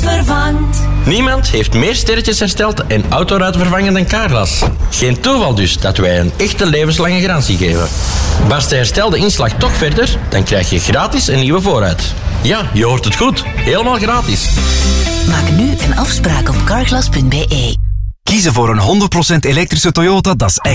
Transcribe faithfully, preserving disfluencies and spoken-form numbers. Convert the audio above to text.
vervangt. Niemand heeft meer sterretjes hersteld en autoruiten vervangen dan Carglass. Geen toeval dus dat wij een echte levenslange garantie geven. Barst de herstelde inslag toch verder, dan krijg je gratis een nieuwe voorruit. Ja, je hoort het goed. Helemaal gratis. Maak nu een afspraak op carglass punt be. Kiezen voor een honderd procent elektrische Toyota, dat is echt